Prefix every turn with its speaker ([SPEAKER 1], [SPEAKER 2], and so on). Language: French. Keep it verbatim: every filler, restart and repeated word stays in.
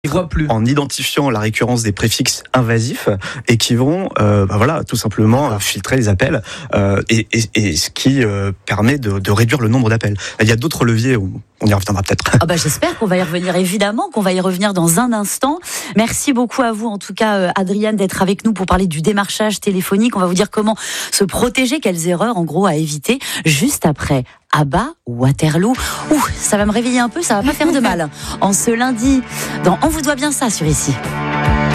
[SPEAKER 1] Ils voient plus.
[SPEAKER 2] En identifiant la récurrence des préfixes invasifs et qui vont, euh, bah voilà, tout simplement euh, filtrer les appels euh, et, et, et ce qui euh, permet de, de réduire le nombre d'appels. Il y a d'autres leviers où on y reviendra peut-être.
[SPEAKER 3] Ah bah j'espère qu'on va y revenir, évidemment, qu'on va y revenir dans un instant. Merci beaucoup à vous, en tout cas, euh, Adriane, d'être avec nous pour parler du démarchage téléphonique. On va vous dire comment se protéger, quelles erreurs, en gros, à éviter, juste après Abba Waterloo. Ouh, ça va me réveiller un peu, ça va pas faire de mal. En ce lundi, dans On vous doit bien ça sur Ici.